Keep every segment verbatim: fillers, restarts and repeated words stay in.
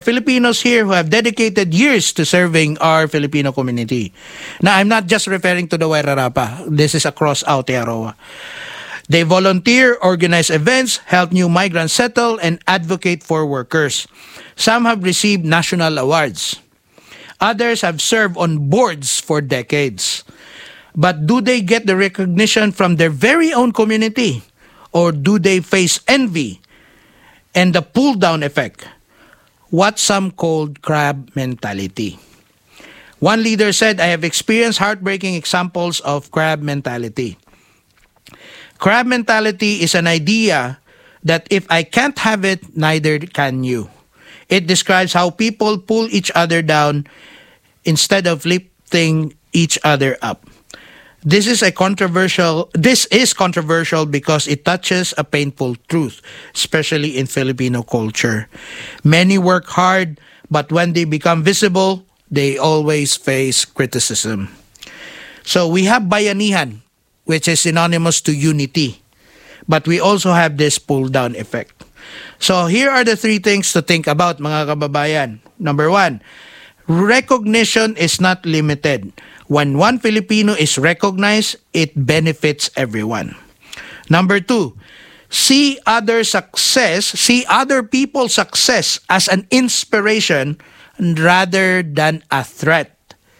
Filipinos here who have dedicated years to serving our Filipino community. Now, I'm not just referring to the Wairarapa. This is across Aotearoa. They volunteer, organize events, help new migrants settle, and advocate for workers. Some have received national awards. Others have served on boards for decades. But do they get the recognition from their very own community? Or do they face envy and the pull-down effect? What some called crab mentality. One leader said, I have experienced heartbreaking examples of crab mentality. Crab mentality is an idea that if I can't have it, neither can you. It describes how people pull each other down instead of lifting each other up. This is a controversial this is controversial because it touches a painful truth, especially in Filipino culture. Many work hard, but when they become visible, they always face criticism. So we have bayanihan, which is synonymous to unity. But we also have this pull-down effect. So here are the three things to think about, mga kababayan. Number one, recognition is not limited. When one Filipino is recognized, it benefits everyone. Number two, see other success, see other people's success as an inspiration rather than a threat.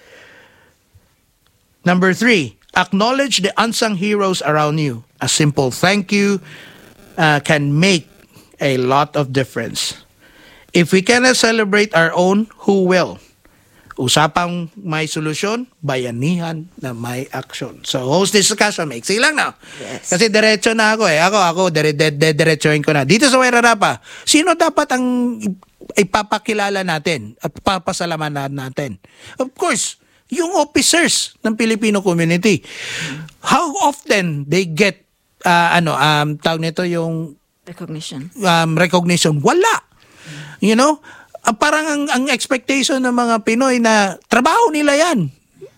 Number three, acknowledge the unsung heroes around you. A simple thank you uh, can make a lot of difference. If we cannot celebrate our own, who will? Usapang may solusyon, bayanihan na may action. So, host discussion, maiksi lang na. Yes. Kasi diretso na ako eh. Ako, ako, dire, dire, dire, diretsoin ko na. Dito sa Wairarapa, sino dapat ang ipapakilala natin at papasalaman natin? Of course, yung officers ng Filipino community. How often they get, uh, ano, um, tawag nito yung Recognition. Um, recognition. Wala. You know? Uh, parang ang, ang expectation ng mga Pinoy na trabaho nila yan.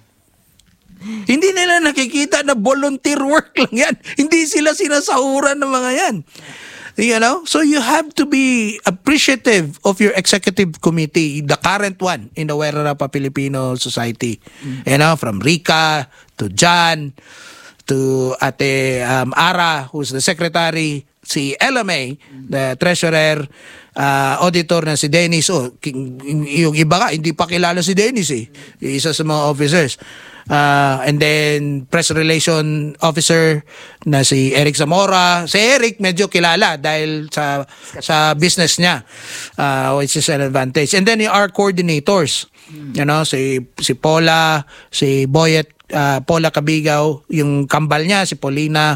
Hindi nila nakikita na volunteer work lang yan. Hindi sila sinasahuran ng mga yan. You know? So you have to be appreciative of your executive committee, the current one in the Wairarapa Filipino Society. Mm. You know, from Rika to John to Ate um, Ara, who's the secretary, si Ella May, the treasurer, uh, auditor na si Dennis. Oh, yung iba ka, hindi pa kilala si Dennis eh. Isa sa mga officers. Uh, and then, press relation officer na si Eric Zamora. Si Eric medyo kilala dahil sa sa business niya, uh, which is an advantage. And then, our coordinators. You know, si, si Paula, si Boyet, Uh, Paula Cabigaw, yung kambal niya, si Paulina,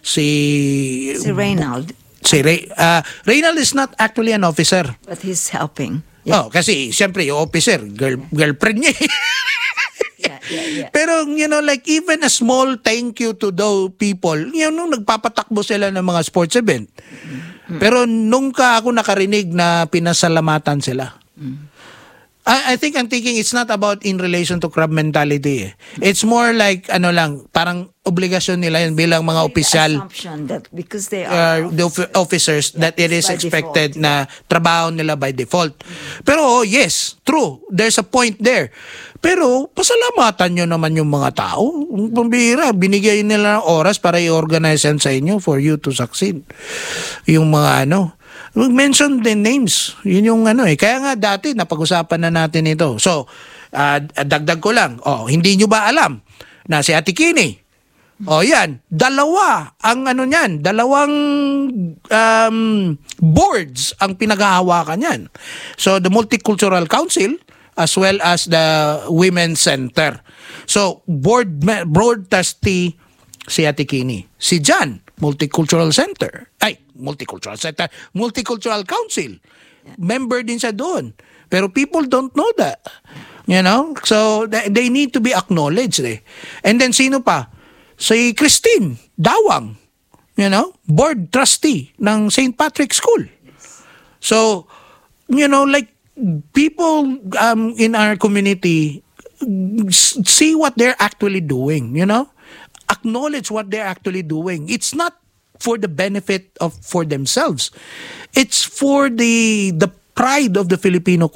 si... Si Reynald. Si Ray, uh, Reynald is not actually an officer. But he's helping. Yeah. Oh, kasi siyempre yung officer, girl, girlfriend niya. yeah, yeah, yeah. Pero, you know, like even a small thank you to those people, you know, nagpapatakbo sila ng mga sports event. Mm-hmm. Pero nung ka ako nakarinig na pinasalamatan sila, mm-hmm. I, I think I'm thinking it's not about in relation to crab mentality. Eh. It's more like, ano lang, parang obligasyon nila yun bilang mga opisyal. Assumption that because they are uh, the officers, yeah, that it is expected default, na yeah. trabaho nila by default. Mm-hmm. Pero oh, yes, true. There's a point there. Pero pasalamatan nyo naman yung mga tao. Pambihira, binigay nila ng oras para i-organize yan sa inyo for you to succeed. Yung mga ano, mention the names. Yun yung ano eh. Kaya nga dati napag-usapan na natin ito. So, uh, dagdag ko lang. Oh, hindi nyo ba alam na si Ate Kini? Oh, yan. Dalawa ang ano niyan. Dalawang um, boards ang pinaghahawakan yan. So, the Multicultural Council as well as the Women's Center. So, board, board trustee si Ate Kini. Si John, Multicultural Center. Ay, Multicultural Center. Multicultural Council. Member din siya doon. Pero people don't know that. You know? So, they need to be acknowledged eh. And then, sino pa? Si Christine Dawang. You know? Board trustee ng Saint Patrick's School. So, you know, like, people um, in our community see what they're actually doing, you know? Acknowledge what they're actually doing. It's not for the benefit of for themselves. It's for the the pride of the Filipino